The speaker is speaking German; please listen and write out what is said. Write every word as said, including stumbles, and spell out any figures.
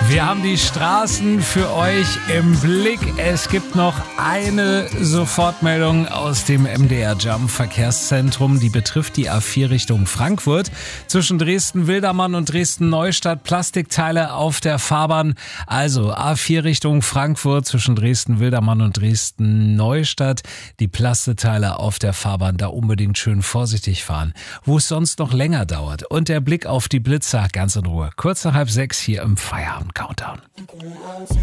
Wir haben die Straßen für euch im Blick. Es gibt noch eine Sofortmeldung aus dem M D R Jump Verkehrszentrum. Die betrifft die A vier Richtung Frankfurt. Zwischen Dresden-Wildermann und Dresden-Neustadt Plastikteile auf der Fahrbahn. Also A vier Richtung Frankfurt zwischen Dresden-Wildermann und Dresden-Neustadt. Die Plastikteile auf der Fahrbahn, da unbedingt schön vorsichtig fahren. Wo es sonst noch länger dauert. Und der Blick auf die Blitzer ganz in Ruhe. Kurz nach halb sechs hier im Feierabend Countdown.